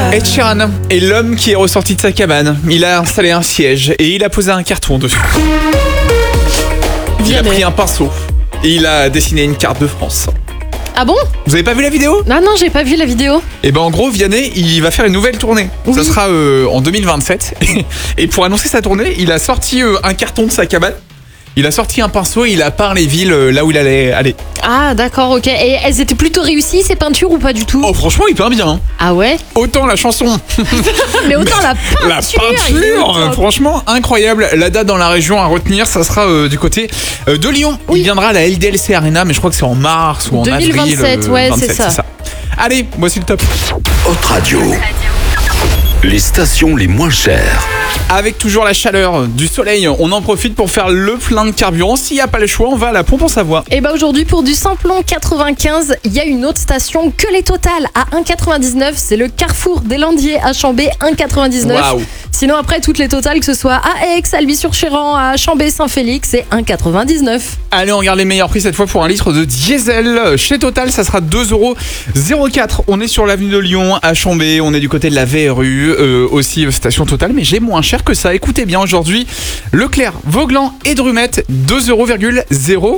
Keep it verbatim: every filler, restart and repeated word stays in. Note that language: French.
Ed Sheeran est l'homme qui est ressorti de sa cabane. Il a installé un siège et il a posé un carton dessus. Il a pris un pinceau et il a dessiné une carte de France. Ah bon? Vous avez pas vu la vidéo? Ah non, j'ai pas vu la vidéo. Et ben en gros, Vianney, il va faire une nouvelle tournée. Oui. Ça sera euh, en deux mille vingt-sept. Et pour annoncer sa tournée, il a sorti euh, un carton de sa cabane. Il a sorti un pinceau et il a peint les villes euh, là où il allait aller. Ah d'accord, ok. Et elles étaient plutôt réussies ces peintures ou pas du tout? Oh franchement, il peint bien. Hein. Ah ouais? Autant la chanson. Mais autant la peinture. La peinture, euh, franchement incroyable. La date dans la région à retenir, ça sera euh, du côté euh, de Lyon. Oui. Il viendra à la L D L C Arena, mais je crois que c'est en mars ou en deux mille vingt-sept, avril. Euh, ouais, vingt-sept, c'est, ça. c'est ça. Allez, voici le top. Hot Radio. Les stations les moins chères. Avec toujours la chaleur du soleil, on en profite pour faire le plein de carburant. S'il n'y a pas le choix, on va à la pompe en Savoie. Et bah aujourd'hui, pour du samplon quatre-vingt-quinze, il y a une autre station que les Total à un virgule quatre-vingt-dix-neuf. C'est le Carrefour des Landiers à Chambé, un virgule quatre-vingt-dix-neuf. Waouh. Sinon, après, toutes les Total, que ce soit à Aix, Albi-sur-Chéran, à Chambé, Saint-Félix, c'est un virgule quatre-vingt-dix-neuf. Allez, on regarde les meilleurs prix cette fois pour un litre de diesel. Chez Total, ça sera deux euros zéro quatre. On est sur l'avenue de Lyon à Chambé. On est du côté de la V R U. Euh, aussi euh, station Total, mais j'ai moins cher que ça. Écoutez bien, aujourd'hui, Leclerc, Vauglan et Drumette, deux euros zéro